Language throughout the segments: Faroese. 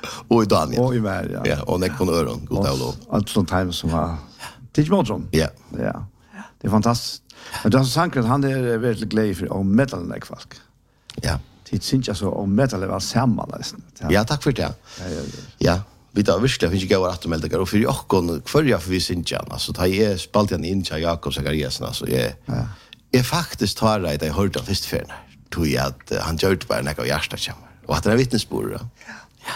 Och i Daniel. Och i världen, ja. Ja, och nekon öron, god av lov. Allt sånt här som har tidigt mot dem. Ja. Ja. Det är fantastiskt. Men det har sagt att han är väldigt glad för om metal folk. Ja. Det syns alltså om metal var samman nästan. Ja, tack för det. Ja. Vi tar virkelig finnes ikke å rette med det, og for åkken, hver for vi synes ikke, altså, da jeg spalte han inn til Jakob Zakariasen, altså, jeg faktisk tar det, jeg hørte han først før, tror jeg at han gjør det bare når jeg av hjertet kommer, og at det er vittnesbord, ja.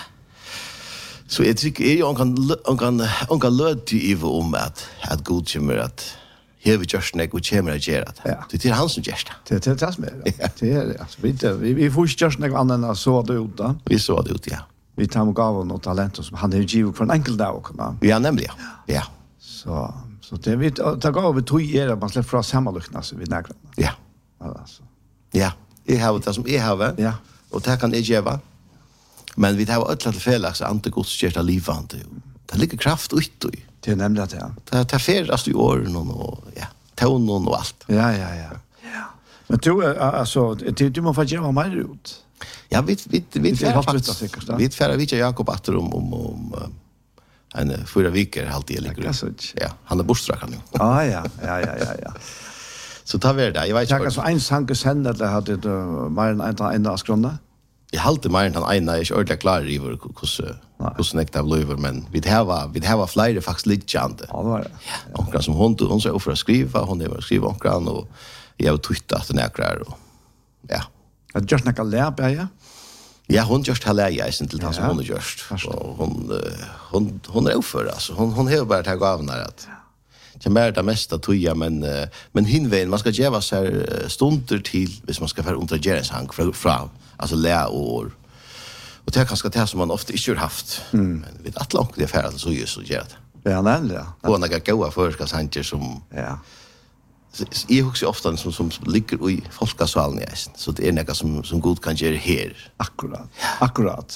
Så jeg tykker, jeg kan løte i om at Gud kommer, at her vi gjør det, og kommer å gjøre det. Det er han som gjør det. Det er som er, det er det, altså, vi får ikke gjøre det annet enn så det ut, da. Vi så det ut, ja. Vi tar med gav och talent som han har givet för en enkel dag också. Ja, nämligen. Ja. Så det vi tar gav vi tog att man släpper från sammanlukna så vi näklar. Ja. Alltså. Ja, jag har det som jag har. Ja. Och det kan jag ge. Men vi tar ett litet fel så antigodsgärta livande. Det ligger kraft ut i. Det är nämligen det, ja. Det tar färdas i åren och ja, tonen och allt. Ja. Men du alltså du måste få göra mer ut. Ja, vi färrar vi Jakob atter om en 4 veckor alltid ligger. Ja, han är bortstrackad nu. Ja. Så tar vi det. Jag vet inte. Så en sang sen eller hade du mer än en skrona? Jag håller mer än en är inte ordentligt klar i hur snäckt av löver, men vi har flera faktiskt liggande. Ja, det var det. Och som hon så för att skriva, hon är att skriva och jag har twittrat den här och ja. Att just några lärare, ja. Ja, hon just har lärt sig till det som hon har gjort. Hon är oför alltså. Hon har bara tagit av när att det är det mesta toja, men hinvägen man ska ge så här stunder till hvis man ska för untergärensang från alltså lärår. Och det är kanske det som man ofta inte har haft. Men vid att långt det färd så gör så gör det. Ja, nämligen. Och några goda förskasanger som jag husker ofta som ligger i folkasalen i eisen. Så det är något som god kan göra här. Akkurat.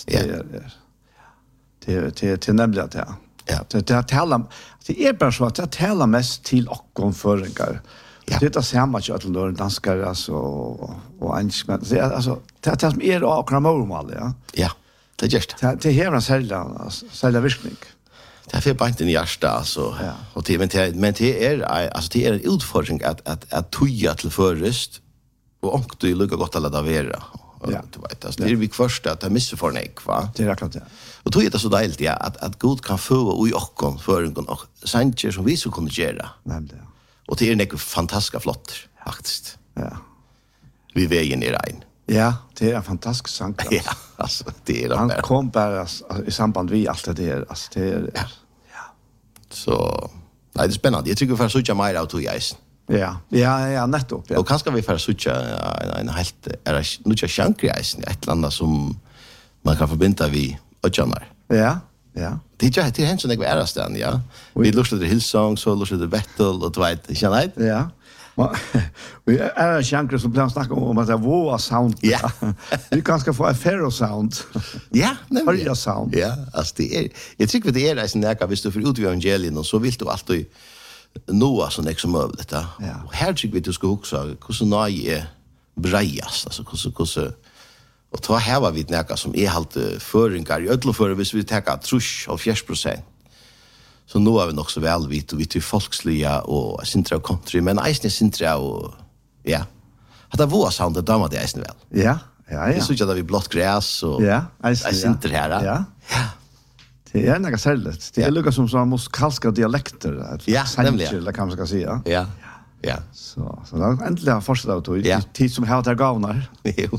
Det är nämligen det. Ja. Det är bara så att det talar mest till och föringar. Ja. Det är samma kött och danskar alltså och engelsmän. Det är alltså det som är och kramomal, ja. Ja. Det just. Det är en sälja virkning. Det är för bara inte i hjärsta alltså. Ja. Och men det är alltså det är en utfordring att toja till förrest och du lukar gott alla davera. Ja. Du vet alltså det är vi först att missa för nej va. Det är klart det. Och då är det så deilt ja att Gud kan få i okkon för och sanger som vi så kunde göra. Nämligen. Och det är en fantastiskt flott faktiskt. Ja. Vi vägen i regn. Ja, det är en fantastisk sång. Ja, alltså det är det. Han kom bara i samband med allt det där. Alltså det är ja. Så nej, det är spännande. Jag tycker för så mycket mer av to guys. Ja, nettopp. Ja. Och kanske vi för så mycket en helt är nu jag chankri isen ett landa som man kan förbinda vi öjanar. Ja. Det är inte så något är stan, ja. Vi lyssnar till Hillsong, så lyssnar till Battle och du vet, känner du? Ja. Vi är chankri som plan snacka om att det var sound. Ja. Vi kanske få en ferro sound. Ja, nämligen sound. Ja, alltså det är jag tycker det är så näka visst du för ut evangelien och så vill du alltid nå så nästa möjligt där. Och här tycker vi du ska också hur så nöje brejas alltså hur och ta här var vi näka som är halt föringar i ödlo för hvis vi tar trusch av 4%. Så nu är vi nog så väl vi till folksliga och sintra country men isne sintra och ja. Att det var sound det damer det isne väl. Ja. Det så jag där vi blått gräs och sintra här. Ja. Det är något särskilt. Det är lika som så musikalska dialekter. Ja, nämligen. Det kan man ska säga. Ja. Så då äntligen fortsätta att ta tid som har där gavnar.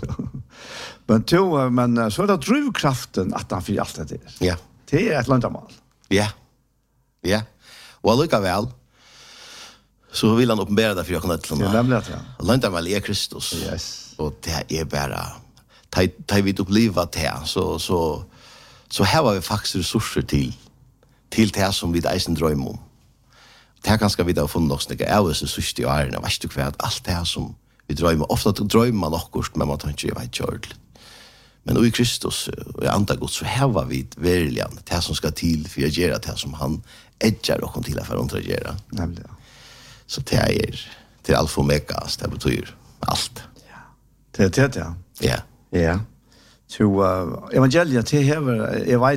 Men så är det drivkraften att han för allt det där. Ja. Det är ett landamål. Ja. Och lika väl så vill han uppenbara det för jag kan inte lämna. Det nämligen ja. Landamål är Kristus. Yes. Och det är bara ta vid uppleva det så här var vi faktiskt resurser till det som vi eisen drömmer om. Det här kanske vi då funnit oss några av oss sista i åren. Vet du kvar att allt det här som vi drömmer, ofta drömmer man något, men man tar inte jag vet kört. Men i Kristus och i andra Gud så här var vi verkligen det här som ska till för att göra det här som han edgar och till för att göra. Nämligen. Så det är alfa och omega, det betyder allt. Ja. Det är det, ja. Ja. Så evangeliet till här är